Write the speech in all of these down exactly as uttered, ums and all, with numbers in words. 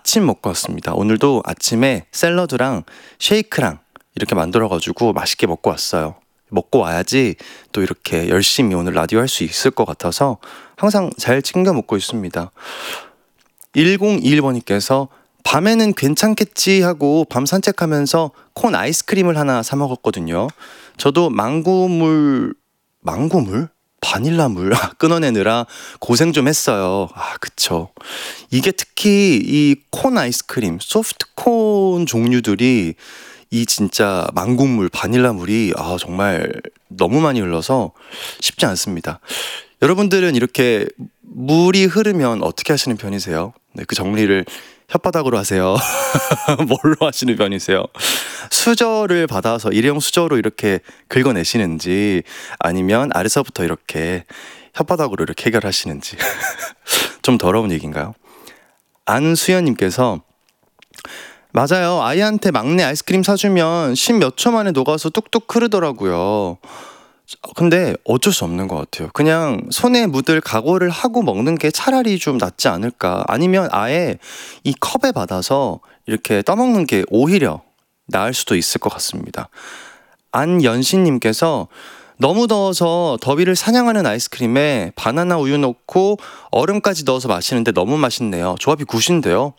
아침 먹고 왔습니다. 오늘도 아침에 샐러드랑 쉐이크랑 이렇게 만들어가지고 맛있게 먹고 왔어요. 먹고 와야지 또 이렇게 열심히 오늘 라디오 할 수 있을 것 같아서 항상 잘 챙겨 먹고 있습니다. 일공이일 번님께서 밤에는 괜찮겠지 하고 밤 산책하면서 콘 아이스크림을 하나 사 먹었거든요. 저도 망고물, 망고물? 바닐라물 끊어내느라 고생 좀 했어요. 아, 그쵸. 이게 특히 이 콘 아이스크림, 소프트콘 종류들이 이 진짜 망고물, 바닐라물이 아, 정말 너무 많이 흘러서 쉽지 않습니다. 여러분들은 이렇게 물이 흐르면 어떻게 하시는 편이세요? 네, 그 정리를 혓바닥으로 하세요? 뭘로 하시는 편이세요? 수저를 받아서 일회용 수저로 이렇게 긁어내시는지 아니면 아래서부터 이렇게 혓바닥으로 이렇게 해결하시는지 좀 더러운 얘기인가요? 안수연님께서 맞아요. 아이한테 막내 아이스크림 사주면 십몇 초 만에 녹아서 뚝뚝 흐르더라고요. 근데 어쩔 수 없는 것 같아요. 그냥 손에 묻을 각오를 하고 먹는 게 차라리 좀 낫지 않을까. 아니면 아예 이 컵에 받아서 이렇게 떠먹는 게 오히려 나을 수도 있을 것 같습니다. 안연신님께서 너무 더워서 더위를 사냥하는 아이스크림에 바나나 우유 넣고 얼음까지 넣어서 마시는데 너무 맛있네요. 조합이 굿인데요.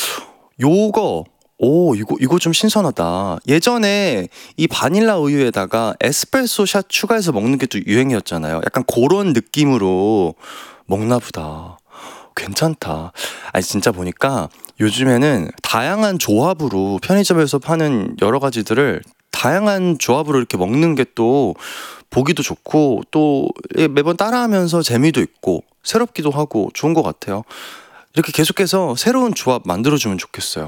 요거 오, 이거, 이거 좀 신선하다. 예전에 이 바닐라 우유에다가 에스프레소 샷 추가해서 먹는 게 또 유행이었잖아요. 약간 그런 느낌으로 먹나 보다. 괜찮다. 아니, 진짜 보니까 요즘에는 다양한 조합으로 편의점에서 파는 여러 가지들을 다양한 조합으로 이렇게 먹는 게 또 보기도 좋고 또 매번 따라하면서 재미도 있고 새롭기도 하고 좋은 것 같아요. 이렇게 계속해서 새로운 조합 만들어주면 좋겠어요.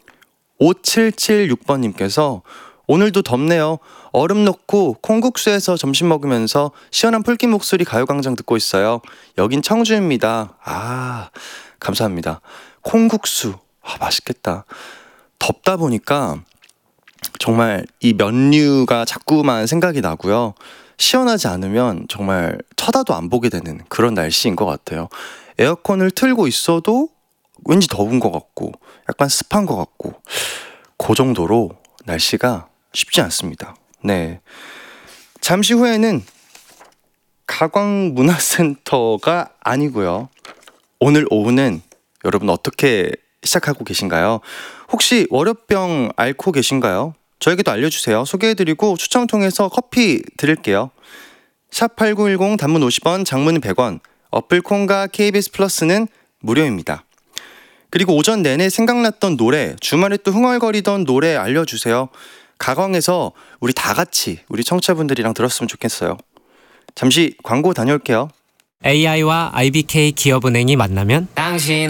오칠칠육 번님께서 오늘도 덥네요. 얼음 넣고 콩국수에서 점심 먹으면서 시원한 풀기 목소리 가요광장 듣고 있어요. 여긴 청주입니다. 아, 감사합니다. 콩국수, 아, 맛있겠다. 덥다 보니까 정말 이 면류가 자꾸만 생각이 나고요. 시원하지 않으면 정말 쳐다도 안 보게 되는 그런 날씨인 것 같아요. 에어컨을 틀고 있어도 왠지 더운 것 같고 약간 습한 것 같고 그 정도로 날씨가 쉽지 않습니다. 네, 잠시 후에는 가광문화센터가 아니고요. 오늘 오후는 여러분 어떻게 시작하고 계신가요? 혹시 월요병 앓고 계신가요? 저에게도 알려주세요. 소개해드리고 추첨 통해서 커피 드릴게요. 샵팔구일공 단문 오십 원, 장문은 백 원, 어플 콩과 케이비에스 플러스는 무료입니다. 그리고 오전 내내 생각났던 노래, 주말에 또 흥얼거리던 노래 알려주세요. 가광에서 우리 다 같이 우리 청취자분들이랑 들었으면 좋겠어요. 잠시 광고 다녀올게요. 에이아이와 아이비케이 기업은행이 만나면 당신